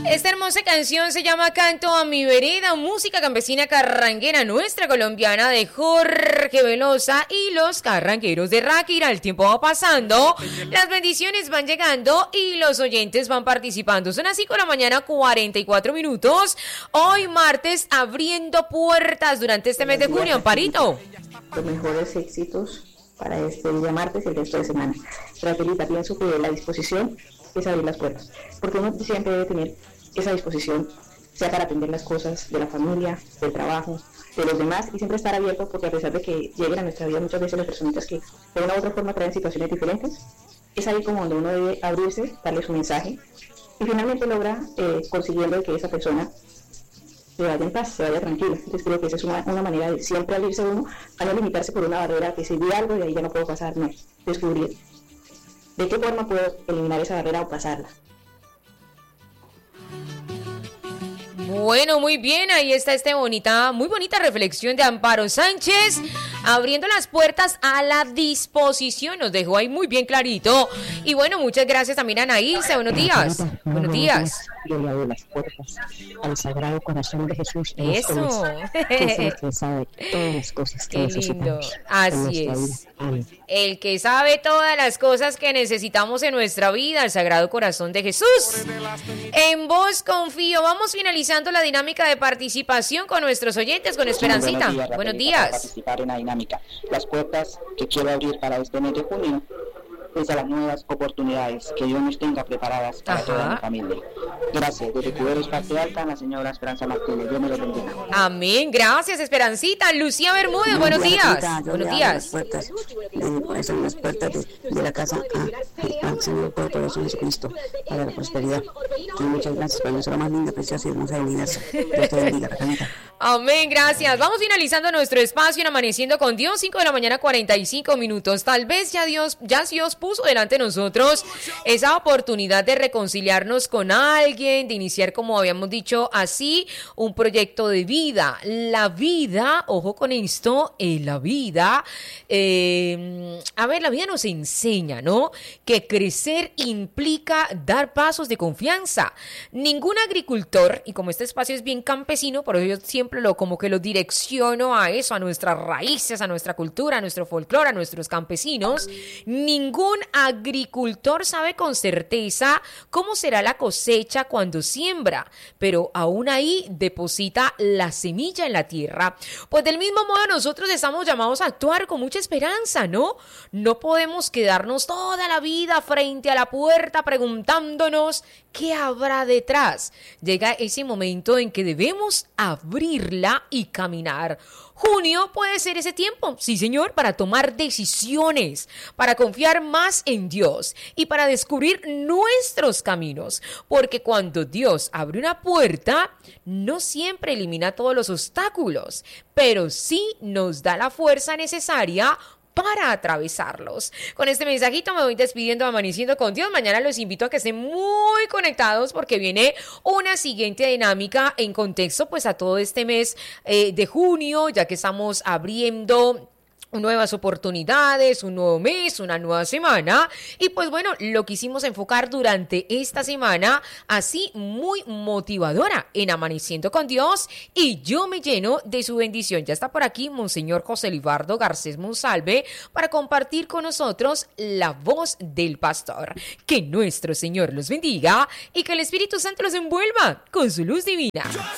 Esta hermosa canción se llama Canto a mi vereda, música campesina carranguera nuestra colombiana de Jorge Velosa y los carrangueros de Ráquira. El tiempo va pasando, las bendiciones van llegando y los oyentes van participando. Son las 5 de la mañana, 44 minutos. Hoy martes, abriendo puertas durante este mes de junio. Amparito. Los mejores éxitos para este día martes y el resto de semana. Raquelita, pienso que la disposición es abrir las puertas, porque uno siempre debe tener esa disposición, sea para atender las cosas de la familia, del trabajo, de los demás, y siempre estar abierto, porque a pesar de que lleguen a nuestra vida muchas veces las personitas que de una u otra forma traen situaciones diferentes, es ahí como donde uno debe abrirse, darle su mensaje, y finalmente logra consiguiendo que esa persona se vaya en paz, se vaya tranquila. Entonces creo que esa es una manera de siempre abrirse uno, a no limitarse por una barrera que si vi algo y ahí ya no puedo pasar, no, descubrir de qué forma puedo eliminar esa barrera o pasarla. Bueno, muy bien, ahí está muy bonita reflexión de Amparo Sánchez, abriendo las puertas a la disposición, nos dejó ahí muy bien clarito. Y bueno, muchas gracias también a Anaísa, buenos días. Buenos días. Yo le abro las puertas al Sagrado Corazón de Jesús. Eso. Es el que sabe todas las cosas que necesitamos. Así es. El que sabe todas las cosas que necesitamos en nuestra vida, el Sagrado Corazón de Jesús. En vos confío. Vamos finalizando la dinámica de participación con nuestros oyentes, con Esperancita. Buenos días. Para participar en la dinámica. Las puertas que quiero abrir para este mes de junio es a las nuevas oportunidades que Dios nos tenga preparadas para toda mi familia. Gracias. Desde Cuberos, Parte Alta, la señora Esperanza Martínez. Dios me lo bendiga. Amén. Gracias, Esperancita. Lucía Bermúdez, buenos días. Buenos días. Son las puertas de la casa al Señor Poderoso Jesucristo para la prosperidad. Y muchas gracias por la más linda, preciosa y hermosa del universo. Dios te bendiga, Racanita. Amén, gracias. Vamos finalizando nuestro espacio en Amaneciendo con Dios, 5 de la mañana, 45 minutos. Tal vez ya Dios puso delante de nosotros esa oportunidad de reconciliarnos con alguien, de iniciar, como habíamos dicho, así, un proyecto de vida. La vida, ojo con esto, la vida, la vida nos enseña, ¿no? Que crecer implica dar pasos de confianza. Ningún agricultor, y como este espacio es bien campesino, por eso yo siempre como que lo direcciono a eso, a nuestras raíces, a nuestra cultura, a nuestro folclore, a nuestros campesinos. Ningún agricultor sabe con certeza cómo será la cosecha cuando siembra, pero aún ahí deposita la semilla en la tierra. Pues del mismo modo nosotros estamos llamados a actuar con mucha esperanza, ¿no? No podemos quedarnos toda la vida frente a la puerta preguntándonos qué habrá detrás. Llega ese momento en que debemos abrirla y caminar. Junio puede ser ese tiempo, sí señor, para tomar decisiones, para confiar más en Dios y para descubrir nuestros caminos, porque cuando Dios abre una puerta, no siempre elimina todos los obstáculos, pero sí nos da la fuerza necesaria para atravesarlos. Con este mensajito me voy despidiendo, Amaneciendo con Dios. Mañana los invito a que estén muy conectados porque viene una siguiente dinámica en contexto pues a todo este mes de junio, ya que estamos abriendo nuevas oportunidades, un nuevo mes, una nueva semana. Y pues bueno, lo quisimos enfocar durante esta semana así muy motivadora en Amaneciendo con Dios, y yo me lleno de su bendición. Ya está por aquí Monseñor José Libardo Garcés Monsalve para compartir con nosotros la voz del pastor. Que nuestro Señor los bendiga y que el Espíritu Santo los envuelva con su luz divina.